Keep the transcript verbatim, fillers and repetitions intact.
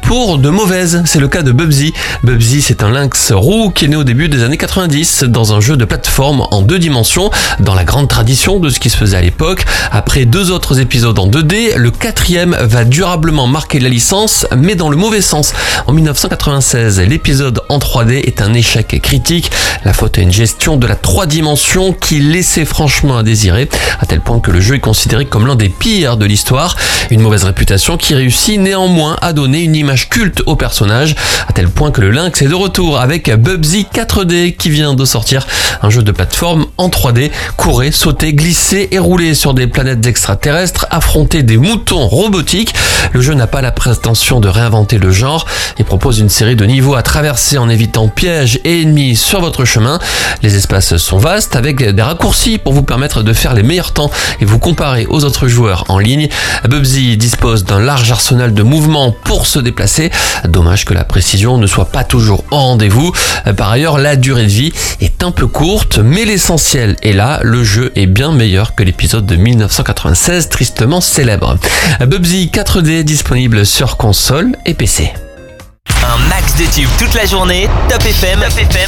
pour de mauvaises. C'est le cas de Bubsy. Bubsy, c'est un lynx roux qui est né au début des années quatre-vingt-dix dans un jeu de plateforme en deux dimensions, dans la grande tradition de ce qui se faisait à l'époque. Après deux autres épisodes en deux D, le quatrième va durablement marquer la licence, mais dans le mauvais sens. En dix-neuf cent quatre-vingt-seize, l'épisode en trois D est un échec critique. La faute à une gestion de la trois dimensions qui laissait franchement à désirer, à tel point que le jeu est considéré comme l'un des pires de l'histoire. Une mauvaise réputation qui réussit néanmoins à donner une image culte au personnage, à tel point que le lynx est de retour avec Bubsy quatre D qui vient de sortir, un jeu de plateforme en trois D. Courir, sauter, glisser et rouler sur des planètes extraterrestres, affronter des moutons robotiques. Le jeu n'a pas la prétention de réinventer le genre et propose une série de niveaux à traverser en évitant pièges et ennemis sur votre chemin. Les espaces sont vastes avec des raccourcis pour vous permettre de faire les meilleurs temps et vous comparer aux autres joueurs en ligne. Bubsy dispose d'un large arsenal de mouvements pour se déplacer. Dommage que la précision ne soit pas toujours au rendez-vous. Par ailleurs, la durée de vie est un peu courte, mais l'essentiel est là. Le jeu est bien meilleur que l'épisode de dix-neuf cent quatre-vingt-seize, tristement célèbre. Bubsy quatre D disponible sur console et P C. Un max de tubes toute la journée, Top F M, Top F M